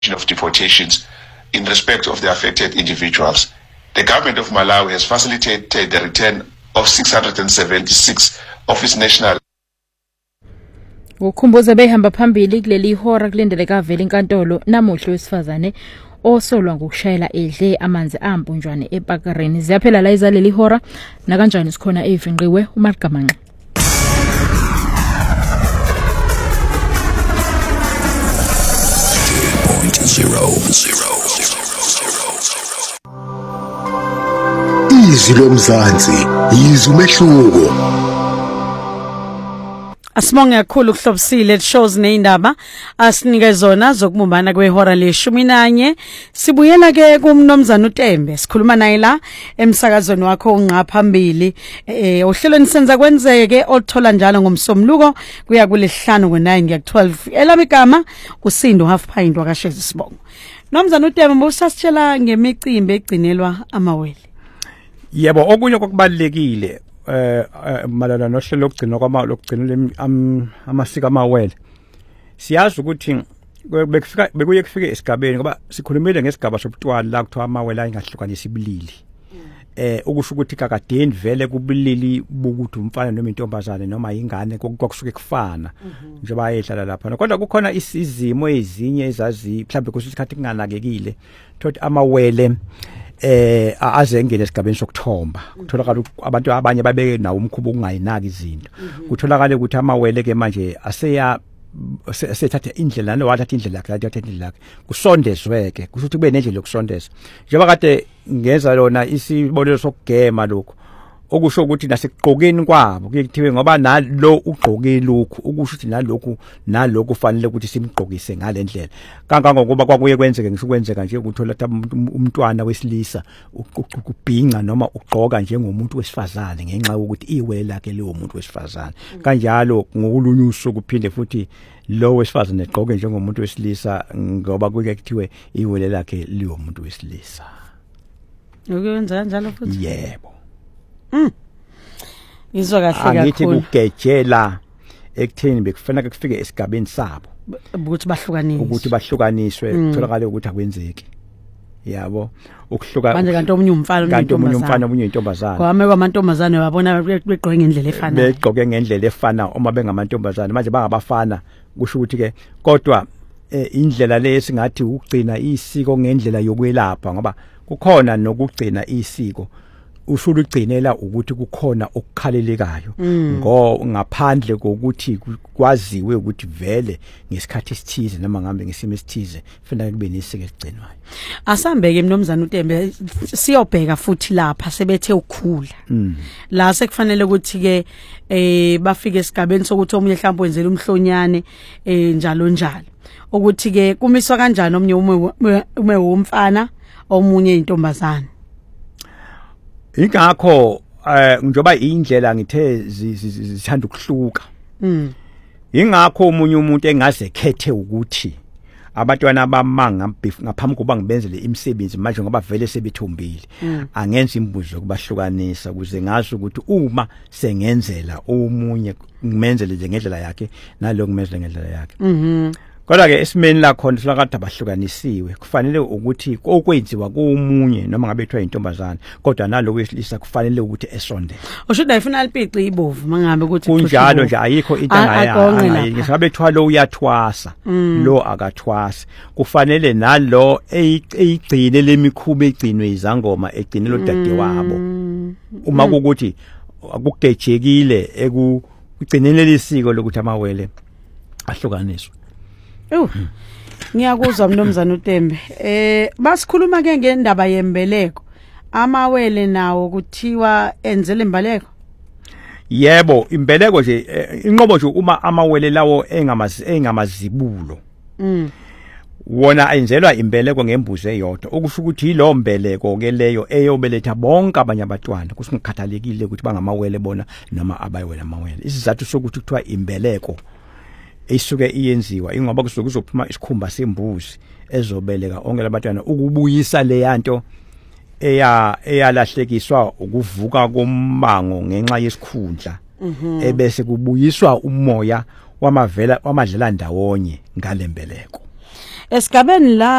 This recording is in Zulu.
of deportations in respect of the affected individuals. The government of Malawi has facilitated the return of 676 of its national. Ukhumbuza behamba phambili kuleli hora kulindeleka vele inkantolo namuhla wesifazane osolwa ngokushayela edle amanzi ampunjwane ePakareni. Ziyaphela la izaleli hora na kanjani sikhona evinqiwe uMagamanqa. Izwi lomzansi yizwi umehluko. Asibonge kakhulu kuhlobisile shows neindaba asinike zona zokubumbana kwehora le-11. Sibuyela ke kumnomzana uTembe sikhuluma naye la emsakazweni wakho ongqa phambili ohlelweni senza kwenzeke othola njalo ngomsomluko kuya kulesihlanu ngo9 kuya ku12. Elami igama uSindo half pint wakashezi sibongo. Nomzana uTembe usasitshela ngemicimbi egcinelwa amawele. Yebo, okunye kokubalekile malana nohlelo lokugcina lokugcinela amasiko amawele. Siyazi ukuthi bekuye kufike esigabeni ngoba sikhulumile ngesigaba sobutwala la kuthiwa amawele ayingahlukanisi ibulili. Ukusho ukuthi kakadeni vele kubulili bokuthi umfana noma intombazane noma ingane kwakusuke kufana njengoba ayehlala lapha. Kodwa kukhona izimo ezinye ezazi mhlawumbe kusikhathi kunganakekile thothi amawele azengene esigabeni sokuthomba. Kutholakala abantu abanye babeke nawo umkhubo ungayinaki izinto. Kutholakala ukuthi amawele ke manje asethatha indlela wathatha indlela yakhe yathatha indlela yakhe kusondezweke kusho ukuthi kube nendlela yokusondeza njengoba kade ngeza lona isibonelo sokugema lokho okusho ukuthi nasekugqokeni kwabo kuyekuthiwe ngoba nalo ugqoke lokhu ukusho ukuthi nalokhu kufanele ukuthi simgqokise ngalendlela kangangokuba kwakuye kwenzeke ngisukwenzeka nje ukuthola umntwana wesilisa ukubhinqa noma ugqoka njengomuntu wesifazane ngenxa yokuthi iwele lakhe leyo muntu wesifazane kanjalo ngokulunyuso kuphinde futhi lo wesifazane egqoke njengomuntu wesilisa ngoba kuye kuthiwe iwele lakhe leyo muntu wesilisa. Ukwenza kanjalo futhi? Yebo. Izwa kahle kakhulu. Angithi kugejela ekutheni bekufanele kufike esigabeni sabo ukuthi bahlukaniswe kutholakala ukuthi akwenzeki. Yabo ukuhluka manje kanti omunye umfana omunye intombazana kwame kwamantombazane wabona begqoke ngendlela efanayo begqoke ngendlela efana uma bengamantombazane manje bangabafana kusho ukuthi ke kodwa indlela lesingathi ukugcina isiko ngendlela yokwelapha ngoba kukhona nokugcina isiko usulugcinela ukuthi kukhona okukhalelekayo ngaphandle kokuthi kwaziwe ukuthi vele ngesikhathi esithize noma ngambe ngesimo esithize kufanele kube nesike esigcinwayo. Asambeke mnomzana uTembe siyobheka futhi lapha sebethe ukukhula la sekufanele ukuthi ke bafike esigabeni sokuthi omunye mhlawumbe wenzela umhlonyane njalo njalo ukuthi ke kumiswa kanjani omunye umfana omunye intombazana. Ingakho njoba indlela ngithe zithanda ukuhluka. Ingakho umunye umuntu engaze khethe ukuthi abatwana bamanga ngaphambi kuba ngibenzele imisebenzi manje ngoba vele sebethombile angenza imbuzo yokubahlukanisa ukuze ngazi ukuthi uma sengenzela omunye ngimenzele nje ngendlela yakhe nalo ngimenzele ngendlela yakhe. Kodwa ke esimeni la khona silakade abahlukanisiwe kufanele ukuthi okwenziwa komunye noma ngabe ethiwa intombazana kodwa nalo wesilisa kufanele ukuthi esondele. Ushuda ifuna alipiqi ibovu mangabe ukuthi kunjalo nje ayikho into angayayo ngisabe ethiwa lo uyathwasa lo akathwasi kufanele nalo eyigcine lemikhuba egcinwe izangoma egcine lo dade wabo uma ukuthi akugejekile ekugcinele lesiko lokuthi amawele ahlukaniswe. Ngiyakuzwa mnomzana uTembe. Basikhuluma ke ngendaba yembeleko. Amawele nawo kuthiwa enzele imbaleko. Yebo, imbeleko nje inqobo nje uma amawele lawo engamazibulo. Wona ayenzelwa imbeleko ngembuzo eyodwa. Okusho ukuthi yilo mbeleko ke leyo eyobeletha bonke abanye abatwana kusingakhathalekile ukuthi bangamawele bona noma abayewele amawele. Isizathu sokuthi kuthiwa imbeleko isuke iyenziwa ingoba kuzophuma isikhumba sembuzi ezobeleka onke labatwana ukubuyisa le yanto eyalahlekiswa ukuvuka kommango ngenxa yesikhundla ebese kubuyiswa umoya wamadlela ndawonye ngalembeleko. esigabeni la